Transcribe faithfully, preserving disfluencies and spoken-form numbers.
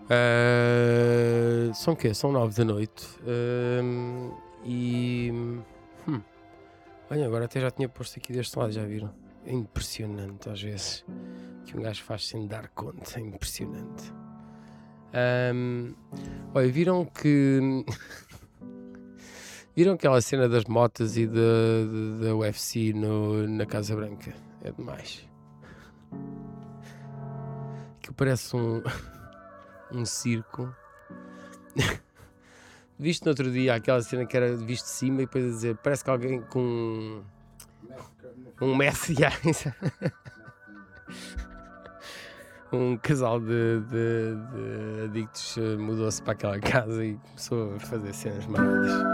Ah, são o quê? São nove da noite. Ahm, e. hum, Olha, agora até já tinha posto aqui deste lado, já viram? É impressionante às vezes que um gajo faz sem dar conta. É impressionante. Ahm, olha, viram que. Viram aquela cena das motas e da, da, da U F C no, na Casa Branca? É demais. Que parece um, um circo. Visto no outro dia aquela cena que era visto de cima e depois a dizer, parece que alguém com um meth, yeah, um casal de, de, de adictos eh, mudou-se para aquela casa e começou a fazer cenas maradas.